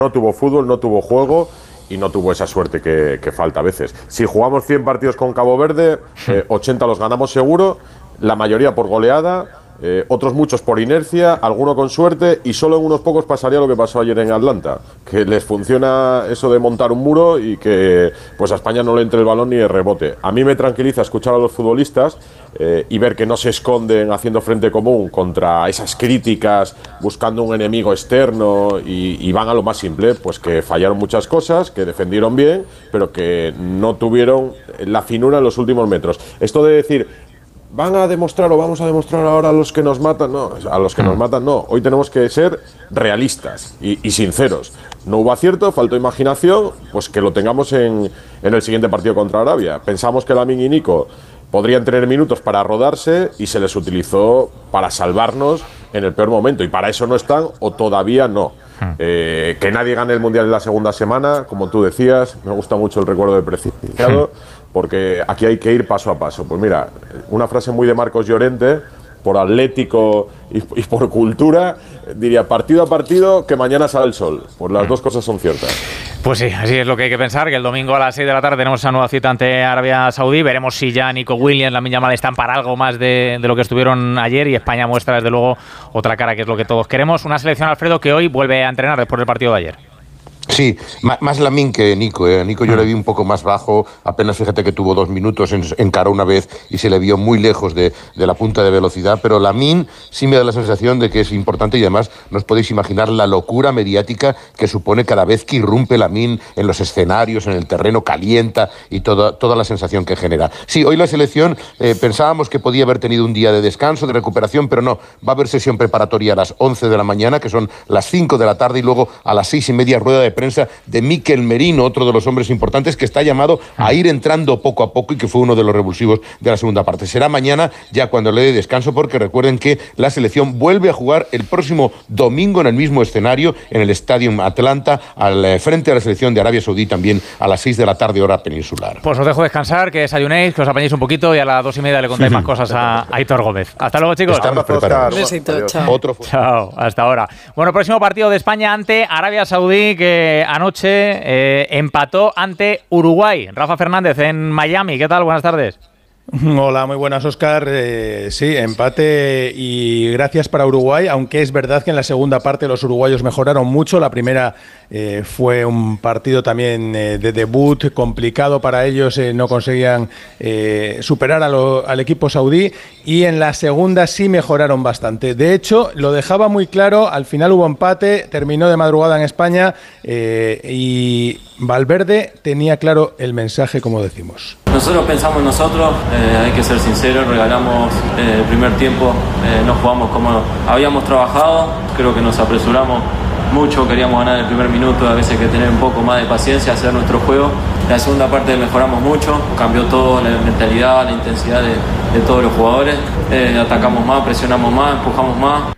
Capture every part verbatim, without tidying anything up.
no tuvo fútbol, no tuvo juego y no tuvo esa suerte que, que falta a veces. Si jugamos cien partidos con Cabo Verde, eh, ochenta los ganamos seguro, la mayoría por goleada, eh, otros muchos por inercia, alguno con suerte, y solo en unos pocos pasaría lo que pasó ayer en Atlanta, que les funciona eso de montar un muro y que pues a España no le entre el balón ni el rebote. A mí me tranquiliza escuchar a los futbolistas eh, y ver que no se esconden haciendo frente común contra esas críticas, buscando un enemigo externo, y, y van a lo más simple, pues que fallaron muchas cosas, que defendieron bien, pero que no tuvieron la finura en los últimos metros. Esto de decir, van a demostrar o vamos a demostrar ahora a los que nos matan, no, a los que nos matan no. Hoy tenemos que ser realistas y, y sinceros. No hubo acierto, faltó imaginación, pues que lo tengamos en, en el siguiente partido contra Arabia. Pensamos que Lamine y Nico podrían tener minutos para rodarse y se les utilizó para salvarnos en el peor momento, y para eso no están o todavía no. Eh, que nadie gane el Mundial en la segunda semana, como tú decías, me gusta mucho el recuerdo de Preciado, porque aquí hay que ir paso a paso. Pues mira, una frase muy de Marcos Llorente, por atlético y, y por cultura, diría partido a partido que mañana sale el sol. Pues las dos cosas son ciertas. Pues sí, así es lo que hay que pensar, que el domingo a las seis de la tarde tenemos esa nueva cita ante Arabia Saudí. Veremos si ya Nico Williams, Lamine Yamal están para algo más de, de lo que estuvieron ayer, y España muestra desde luego otra cara, que es lo que todos queremos. Una selección, Alfredo, que hoy vuelve a entrenar después del partido de ayer. Sí, más Lamine que Nico. ¿eh? Nico yo le vi un poco más bajo, apenas fíjate que tuvo dos minutos, encaró una vez y se le vio muy lejos de, de la punta de velocidad, pero Lamine sí me da la sensación de que es importante, y además no os podéis imaginar la locura mediática que supone cada vez que irrumpe Lamine en los escenarios, en el terreno, calienta y toda, toda la sensación que genera. Sí, hoy la selección eh, pensábamos que podía haber tenido un día de descanso, de recuperación, pero no, va a haber sesión preparatoria a las once de la mañana, que son las cinco de la tarde, y luego a las seis y media rueda de prensa de Mikel Merino, otro de los hombres importantes que está llamado a ir entrando poco a poco y que fue uno de los revulsivos de la segunda parte. Será mañana ya cuando le dé descanso, porque recuerden que la selección vuelve a jugar el próximo domingo en el mismo escenario, en el Stadium Atlanta, al frente de la selección de Arabia Saudí, también a las seis de la tarde hora peninsular. Pues os dejo descansar, que desayunéis, que os apañéis un poquito, y a las dos y media le contáis más cosas a Aitor Gómez. Hasta luego, chicos. Estamos preparados. Besito, chao. Otro Chao, hasta ahora. Bueno, próximo partido de España ante Arabia Saudí, que anoche eh, empató ante Uruguay. Rafa Fernández en Miami. ¿Qué tal? Buenas tardes. Hola, muy buenas, Óscar. Eh, sí, empate y gracias para Uruguay, aunque es verdad que en la segunda parte los uruguayos mejoraron mucho. La primera eh, fue un partido también eh, de debut complicado para ellos, eh, no conseguían eh, superar a lo, al equipo saudí, y en la segunda sí mejoraron bastante. De hecho, lo dejaba muy claro, al final hubo empate, terminó de madrugada en España eh, y Valverde tenía claro el mensaje, como decimos. Nosotros pensamos en nosotros, eh, hay que ser sinceros, regalamos eh, el primer tiempo, eh, no jugamos como habíamos trabajado, creo que nos apresuramos mucho, queríamos ganar el primer minuto, a veces hay que tener un poco más de paciencia, hacer nuestro juego. La segunda parte mejoramos mucho, cambió todo, la mentalidad, la intensidad de, de todos los jugadores, eh, atacamos más, presionamos más, empujamos más.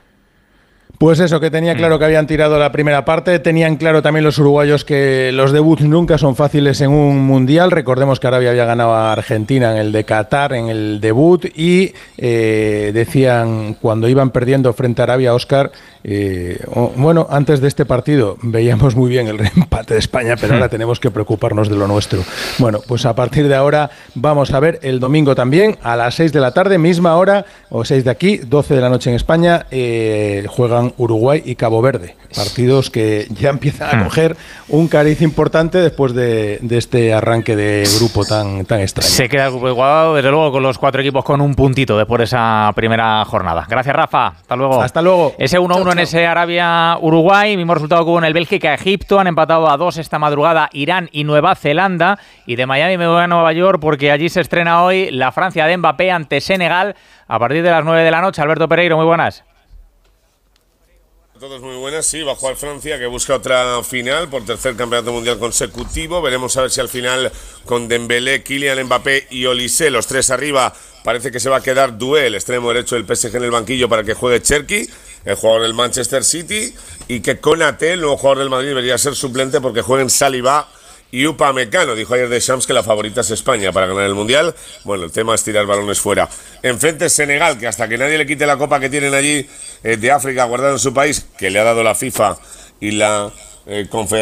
Pues eso, que tenía claro que habían tirado la primera parte. Tenían claro también los uruguayos que los debuts nunca son fáciles en un mundial. Recordemos que Arabia había ganado a Argentina en el de Qatar, en el debut, y eh, decían cuando iban perdiendo frente a Arabia, Óscar, eh, oh, bueno, antes de este partido veíamos muy bien el empate de España, pero ahora tenemos que preocuparnos de lo nuestro. Bueno, pues a partir de ahora vamos a ver el domingo también a las seis de la tarde, misma hora, o seis de aquí, doce de la noche en España, eh, juegan Uruguay y Cabo Verde, partidos que ya empiezan a coger un cariz importante después de, de este arranque de grupo tan, tan extraño. Se queda el grupo igualado, desde luego, con los cuatro equipos con un puntito después de esa primera jornada. Gracias, Rafa. Hasta luego. Hasta luego. Ese uno uno en ese Arabia-Uruguay, mismo resultado que hubo en el Bélgica-Egipto. Han empatado a dos esta madrugada Irán y Nueva Zelanda. Y de Miami me voy a Nueva York, porque allí se estrena hoy la Francia de Mbappé ante Senegal a partir de las nueve de la noche. Alberto Pereiro, muy buenas. Todos muy buenas, sí, va a jugar Francia, que busca otra final por tercer campeonato mundial consecutivo. Veremos a ver si al final con Dembélé, Kylian Mbappé y Olise, los tres arriba, parece que se va a quedar Doué, el extremo derecho del P S G, en el banquillo para que juegue Cherki, el jugador del Manchester City, y que Konaté, el nuevo jugador del Madrid, debería ser suplente porque jueguen Saliba y Upamecano. Dijo ayer Deschamps que la favorita es España para ganar el Mundial. Bueno, el tema es tirar balones fuera. Enfrente Senegal, que hasta que nadie le quite la copa que tienen allí eh, de África guardada en su país, que le ha dado la FIFA y la eh,